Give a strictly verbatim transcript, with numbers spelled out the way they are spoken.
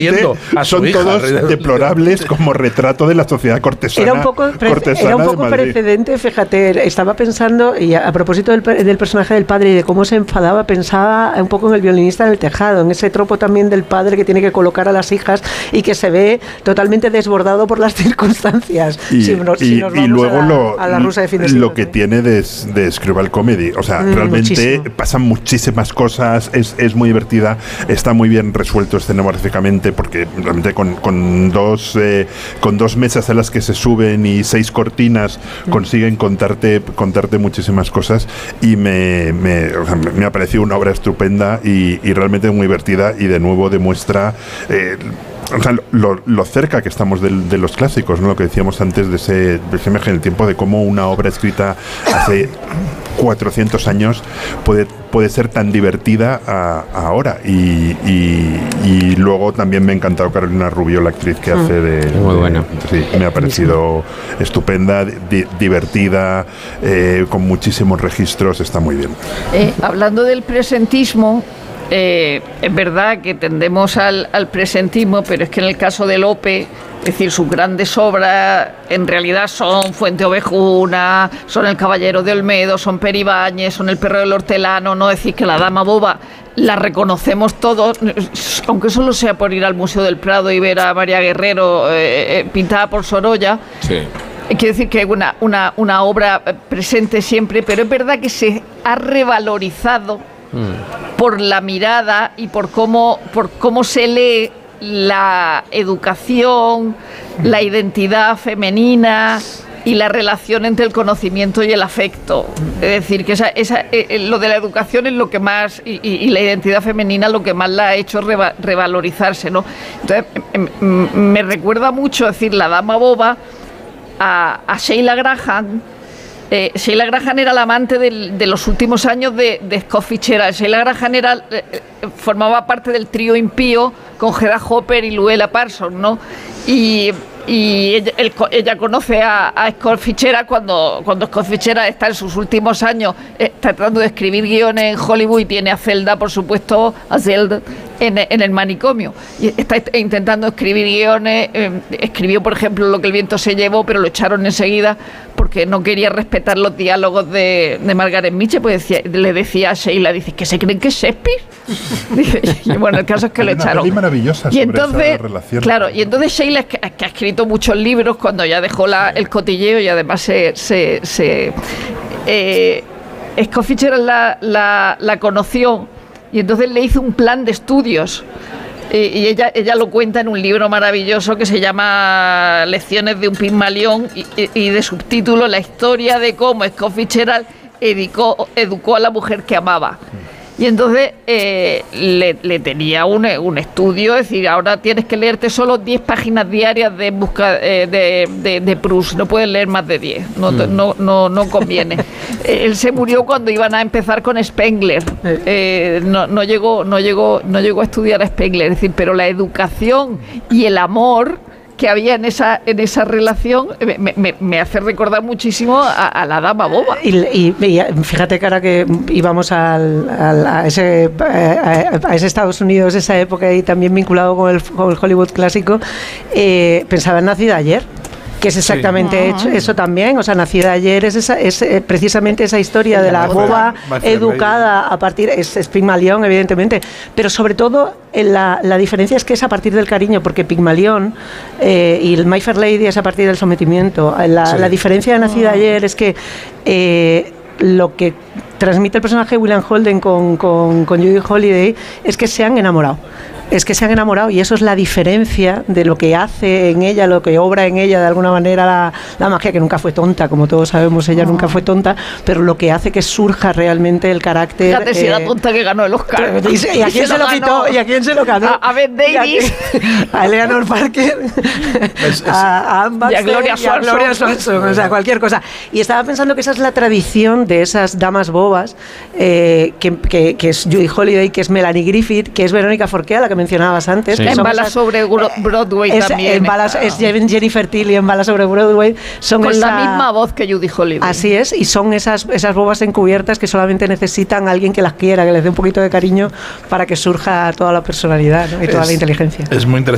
a su son hija, todos deplorables como retrato de la sociedad cortesana. Era un poco, era un poco precedente, fíjate, estaba pensando, y a, a propósito del, del personaje del padre y de cómo se enfadaba, pensaba un poco en el violinista en el tejado, en ese tropo también del padre que tiene que colocar a las hijas y que se ve totalmente desbordado por las circunstancias. Y, si nos, y, si nos y luego a la, lo, a la rusa de fin de siglo, lo que ¿sí? tiene de, de Screwball Comedy, o sea, mm, realmente muchísimo. Pasan muchísimas cosas, es, es muy divertida, está muy bien resuelto escenográficamente porque realmente con, con dos eh, con dos mesas a las que se suben y seis cortinas mm. consiguen contarte contarte muchísimas cosas y me, me, o sea, me ha parecido una obra estupenda y, y realmente muy divertida y de nuevo demuestra eh, o sea, lo, lo cerca que estamos de, de los clásicos, ¿no? Lo que decíamos antes de ese, de ese viaje en el tiempo, de cómo una obra escrita hace cuatrocientos años puede, puede ser tan divertida a, a ahora. Y, y, y luego también me ha encantado Carolina Rubio, la actriz que hace de... Muy buena. Sí, me ha parecido estupenda, di, divertida, eh, con muchísimos registros, está muy bien. Eh, hablando del presentismo... Eh, es verdad que tendemos al, al presentismo, pero es que en el caso de Lope, es decir, sus grandes obras en realidad son Fuente Ovejuna, son El Caballero de Olmedo, son Peribáñez, son El Perro del Hortelano, no decir que La Dama Boba la reconocemos todos, aunque solo sea por ir al Museo del Prado y ver a María Guerrero eh, eh, pintada por Sorolla. Sí. Quiero decir que es una, una, una obra presente siempre, pero es verdad que se ha revalorizado por la mirada y por cómo, por cómo se lee la educación, la identidad femenina y la relación entre el conocimiento y el afecto. Es decir, que esa, esa, eh, lo de la educación es lo que más, y, y, y la identidad femenina lo que más la ha hecho reva, revalorizarse, ¿no? Entonces, me recuerda mucho, es decir, La Dama Boba a, a Sheila Graham. Eh, Sheila Graham era la amante del, de los últimos años de, de Scott Fitzgerald. Sheila Graham era, eh, formaba parte del trío impío con Hedda Hopper y Luella Parsons, ¿no? Y, y ella, el, ella conoce a, a Scott Fitzgerald cuando, cuando Scott Fitzgerald está en sus últimos años eh, tratando de escribir guiones en Hollywood y tiene a Zelda, por supuesto, a Zelda en, en el manicomio. Y está intentando escribir guiones. Eh, escribió, por ejemplo, Lo que el viento se llevó, pero lo echaron enseguida porque no quería respetar los diálogos de, de Margaret Mitchell, pues decía, le decía a Sheila, dice, ¿que se creen que es Shakespeare? Dice, y bueno, el caso es que lo echaron. Una maravillosa y entonces, esa relación. Claro, y entonces Sheila, que, que ha escrito muchos libros, cuando ya dejó la, el cotilleo y además se... se, se eh, Scott Fitzgerald la, la, la conoció y entonces le hizo un plan de estudios. Y ella, ella lo cuenta en un libro maravilloso que se llama Lecciones de un Pigmalión y, y, y de subtítulo La historia de cómo Scott Fitzgerald educó, educó a la mujer que amaba. Y entonces eh, le, le tenía un, un estudio, es decir, ahora tienes que leerte solo diez páginas diarias de busca eh, de, de, de Proust, no puedes leer más de diez, no, mm. no, no, no conviene. Él se murió cuando iban a empezar con Spengler, eh, no, no, llegó, no, llegó, no llegó a estudiar a Spengler, es decir, pero la educación y el amor que había en esa en esa relación me, me, me hace recordar muchísimo a, a La Dama Boba. Y, y, y fíjate que ahora que íbamos al, al, a, ese, a, a ese Estados Unidos, esa época y también vinculado con el, con el Hollywood clásico, eh, pensaba en Nacida ayer, que es exactamente sí. hecho, eso también, o sea, Nacida ayer es, esa, es eh, precisamente esa historia de la boba educada a partir, es, es Pigmalión, evidentemente, pero sobre todo eh, la, la diferencia es que es a partir del cariño, porque Pigmalión eh, y el My Fair Lady es a partir del sometimiento. La, sí. la diferencia de Nacida ayer es que eh, lo que transmite el personaje de William Holden con, con, con Judy Holliday es que se han enamorado. Es que se han enamorado y eso es la diferencia de lo que hace en ella, lo que obra en ella de alguna manera la, la magia, que nunca fue tonta, como todos sabemos, ella oh. nunca fue tonta, pero lo que hace que surja realmente el carácter. Fíjate, si eh, era tonta que ganó el Oscar. Y, y a quién se, se lo quitó, y a quién se lo ganó. A, a Bette Davis, a, a Eleanor Parker, es, es, a, a Anne Baxter, y a Gloria Swanson. Gloria Swanson, o sea, cualquier cosa. Y estaba pensando que esa es la tradición de esas damas bobas, eh, que, que, que es Judy Holliday, que es Melanie Griffith, que es Verónica Forqué, la que mencionabas antes. Sí. En Balas sobre Broadway es, también. En balas, es Jennifer Tilly en Balas sobre Broadway. Son con esa, la misma voz que Judy Holliday. Así es, y son esas, esas bobas encubiertas que solamente necesitan a alguien que las quiera, que les dé un poquito de cariño para que surja toda la personalidad, ¿no? Y toda es, la inteligencia. Es muy interesante.